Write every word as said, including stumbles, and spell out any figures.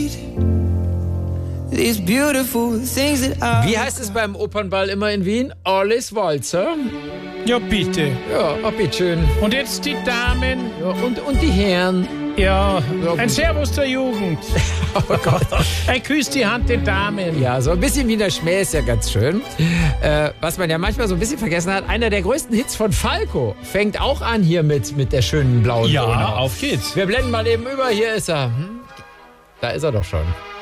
Wie heißt es beim Opernball immer in Wien? Alles Walzer. Ja, bitte. Ja, oh, bitteschön. Und jetzt die Damen. Ja, und, und die Herren. Ja, Ja, ein Servus der Jugend. Oh Gott. Ein Küss die Hand den Damen. Ja, so ein bisschen Wiener Schmäh ist ja ganz schön. Äh, was man ja manchmal so ein bisschen vergessen hat, einer der größten Hits von Falco fängt auch an hier mit, mit der schönen blauen Ja, Donau. auf geht's. Wir blenden mal eben über, hier ist er. Hm? Da ist er doch schon.